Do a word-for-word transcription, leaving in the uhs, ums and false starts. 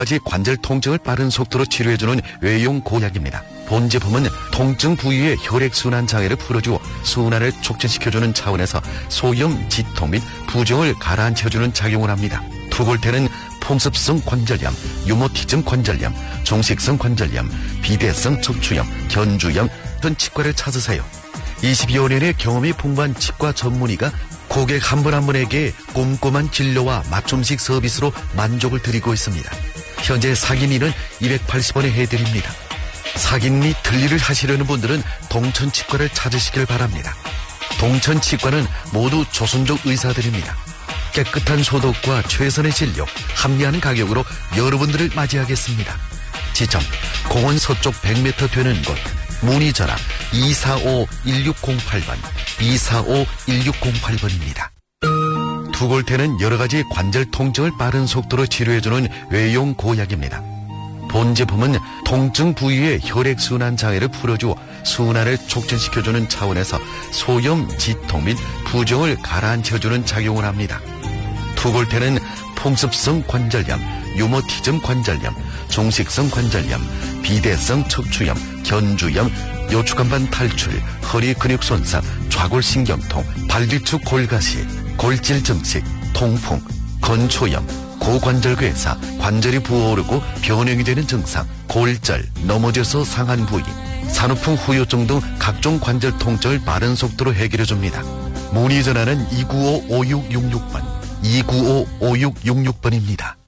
가지 관절 통증을 빠른 속도로 치료해주는 외용 고약입니다. 본 제품은 통증 부위의 혈액순환 장애를 풀어주어 순환을 촉진시켜주는 차원에서 소염, 지통 및 부종을 가라앉혀주는 작용을 합니다. 투골테는 풍습성 관절염, 유모티즘 관절염, 종식성 관절염, 비대성 척추염, 견주염 등 치과를 찾으세요. 이십여 년의 경험이 풍부한 치과 전문의가 고객 한 분 한 분에게 꼼꼼한 진료와 맞춤식 서비스로 만족을 드리고 있습니다. 현재 사기니는 이백팔십 원에 해드립니다. 사기니 들리를 하시려는 분들은 동천치과를 찾으시길 바랍니다. 동천치과는 모두 조선족 의사들입니다. 깨끗한 소독과 최선의 진료, 합리한 가격으로 여러분들을 맞이하겠습니다. 지점, 공원 서쪽 백 미터 되는 곳, 문의 전화 이사오 일육공팔 번, 이사오 일육공팔 번입니다. 투골테는 여러가지 관절 통증을 빠른 속도로 치료해주는 외용 고약입니다. 본 제품은 통증 부위의 혈액순환 장애를 풀어주어 순환을 촉진시켜주는 차원에서 소염, 지통 및 부종을 가라앉혀주는 작용을 합니다. 투골테는 풍습성 관절염, 유모티즘 관절염, 종식성 관절염, 비대성 척추염, 견주염, 요추간반 탈출, 허리 근육 손상, 좌골신경통, 발뒤축 골가시, 골질 증식, 통풍, 건초염, 고관절괴사, 관절이 부어오르고 변형이 되는 증상, 골절, 넘어져서 상한 부위, 산후풍 후유증 등 각종 관절 통증을 빠른 속도로 해결해줍니다. 문의 전화는 이구오 오육육육 번, 이구오 오육육육 번입니다.